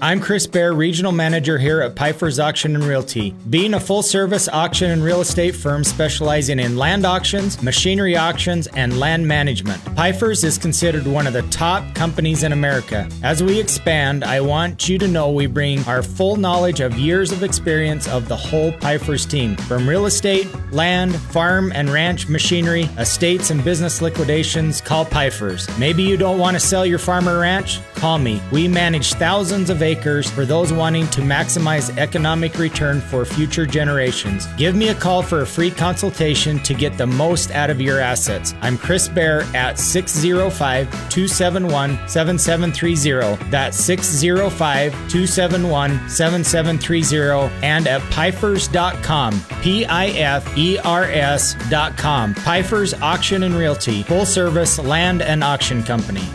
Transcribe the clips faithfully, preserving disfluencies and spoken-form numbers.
I'm Chris Bear, Regional Manager here at Pfeiffer's Auction and Realty. Being a full-service auction and real estate firm specializing in land auctions, machinery auctions, and land management, Pfeiffer's is considered one of the top companies in America. As we expand, I want you to know we bring our full knowledge of years of experience of the whole Pfeiffer's team. From real estate, land, farm and ranch machinery, estates and business liquidations, call Pfeiffer's. Maybe you don't want to sell your farm or ranch? Call me. We manage thousands of acres for those wanting to maximize economic return for future generations. Give me a call for a free consultation to get the most out of your assets. I'm Chris Bear at six oh five, two seven one, seven seven three oh. That's six oh five, two seven one, seven seven three oh and at Pfeifers dot com. P I F E R S dot com. Pfeiffer's Auction and Realty, full service land and auction company.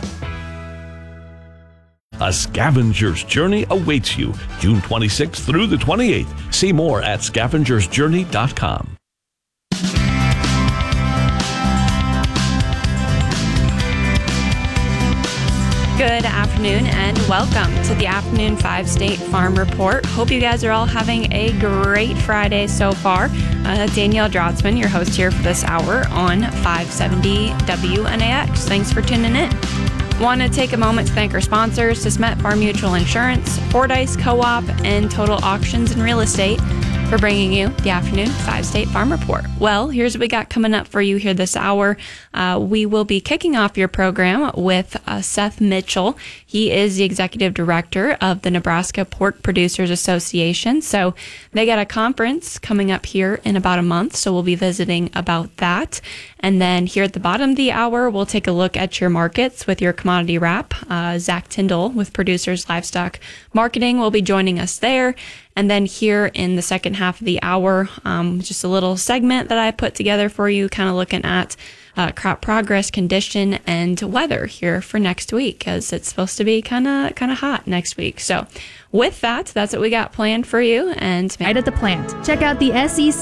A scavenger's journey awaits you June twenty-sixth through the twenty-eighth. See more at scavengers journey dot com. Good afternoon and welcome to the Afternoon five State Farm Report. Hope you guys are all having a great Friday so far. Uh, Danielle Drotzman, your host here for this hour on five seventy W N A X. Thanks for tuning in. Want to take a moment to thank our sponsors, Sismet Farm Mutual Insurance, Fordyce Co-op, and Total Auctions and Real Estate for bringing you the Afternoon five State Farm Report. Well, here's what we got coming up for you here this hour. Uh, we will be kicking off your program with uh, Seth Mitchell. He is the Executive Director of the Nebraska Pork Producers Association. So they got a conference coming up here in about a month, so we'll be visiting about that. And then here at the bottom of the hour, we'll take a look at your markets with your commodity wrap. Uh, Zach Tyndall with Producers Livestock Marketing will be joining us there. And then here in the second half of the hour, um, just a little segment that I put together for you, kind of looking at uh, crop progress, condition, and weather here for next week, because it's supposed to be kind of kind of hot next week. So with that, that's what we got planned for you. And right at the plant, check out the S E C